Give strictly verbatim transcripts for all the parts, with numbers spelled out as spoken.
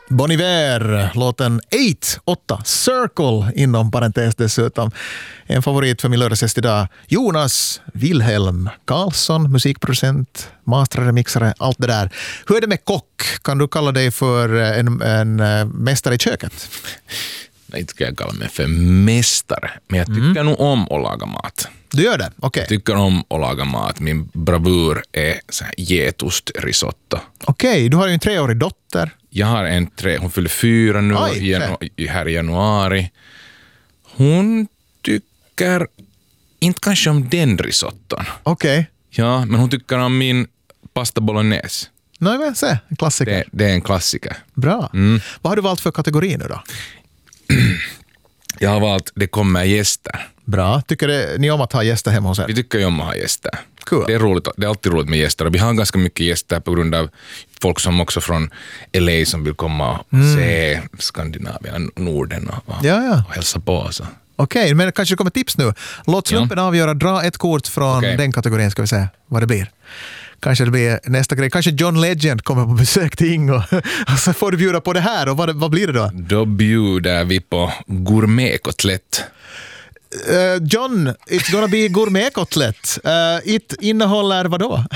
Bon Iver, låten åtta, åtta, Circle inom parentes dessutom. En favorit för min lördagsgäst idag, Jonas Wilhelm Karlsson, musikproducent, mastrare, mixare, allt det där. Hur är det med kock? Kan du kalla dig för en, en mästare i köket? Nej, inte ska jag kalla mig för mästare, men jag tycker mm. nog om att laga mat. Du gör det? Okej. Okay. Jag tycker om att laga mat. Min bravur är så här getostrisotto. Okej, okay, du har ju en treårig dotter. Jag har en tre, hon fyller fyra nu Aj, i janu- här i januari. Hon tycker inte kanske om den risotton. Okej. Okay. Ja, men hon tycker om min pasta bolognese. Nej, men se, en klassiker. Det, det är en klassiker. Bra. Mm. Vad har du valt för kategori nu då? Jag har valt det kommer gäster. Bra. Tycker det, ni om att ha gäster hemma hos er? Vi tycker ju om att ha gäster. Cool. Det är roligt, det är alltid roligt med gäster. Och vi har ganska mycket gäster på grund av folk som också från L A som vill komma och mm. se Skandinavien, Norden och, och, ja, ja. och hälsa på. Så. Okej, okay, men kanske det kommer tips nu. Låt slumpen ja. avgöra, dra ett kort från okay. den kategorin, ska vi se vad det blir. Kanske det blir nästa grej. Kanske John Legend kommer på besök till Ingo. Och så får du bjuda på det här. Och vad, vad blir det då? Då bjuder vi på gourmetkotlett. Uh, John, it's gonna be gourmetkotlett. Uh, it innehåller vad då?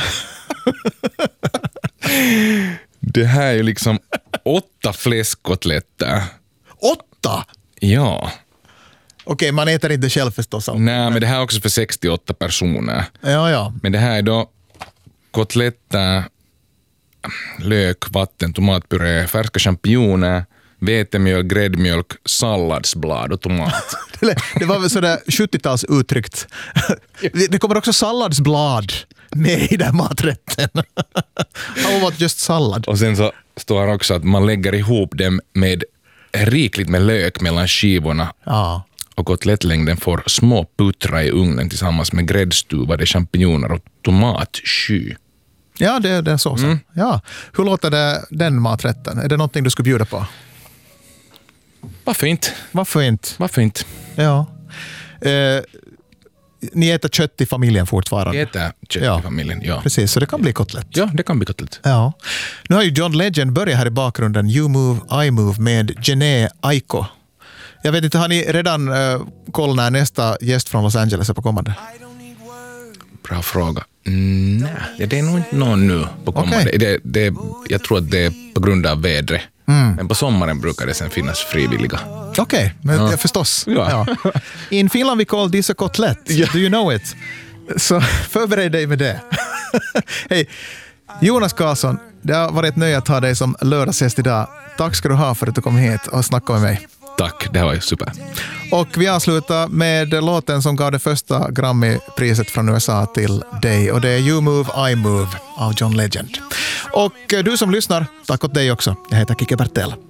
Det här är ju liksom åtta fläskkotletter. Åtta? Ja. Okej, okay, man äter inte själv förstås. Nej, men det här är också för sextioåtta personer. Ja, ja. Men det här är då kotletter, lök, vatten, tomatpuré, färska champinjoner, vetemjöl, gräddmjölk, salladsblad och tomat. Det var väl sådär sjuttio-tals uttryckt. Det kommer också salladsblad med i den maträtten. How about just sallad? Och sen så står här också att man lägger ihop dem med rikligt med lök mellan skivorna. Ja. Och kotlettlängden får små puttra i ugnen tillsammans med gräddstuvade champinjoner och tomatsky. Ja, det, det är så. så. Mm. Ja. Hur låter det, den maträtten? Är det någonting du skulle bjuda på? Varför inte? Varför inte? Varför inte? Ja. Eh, ni äter kött i familjen fortfarande? Vi äter kött ja. i familjen, ja. Precis, så det kan bli kotlett. Ja, det kan bli kotlett. Ja. Nu har ju John Legend börjat här i bakgrunden. You Move, I Move med Jhené Aiko. Jag vet inte, har ni redan uh, koll när nästa gäst från Los Angeles är på kommande? Bra fråga. Mm, nej, det är nog inte någon nu på kommande. Okay. Det, det, jag tror att det är på grund av vädret. Mm. Men på sommaren brukar det sen finnas frivilliga. Okej, okay, men ja. förstås. Ja. Ja. In Finland vi call this a kotlett. Yeah. Do you know it? Så förbered dig med det. Hej, Jonas Karlsson, det har varit ett nöje att ha dig som lördagsgäst idag. Tack ska du ha för att du kom hit och snackade med mig. Tack, det var ju super. Och vi avslutar med låten som gav det första Grammy-priset från U S A till dig. Och det är You Move, I Move av John Legend. Och du som lyssnar, tack åt dig också. Jag heter Kike Bertel.